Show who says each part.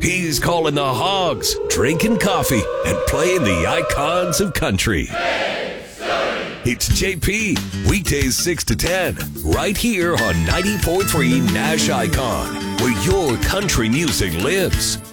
Speaker 1: He's calling the hogs, drinking coffee, and playing the icons of country. It's JP, weekdays 6 to 10, right here on 90.3 Nash Icon, where your country music lives.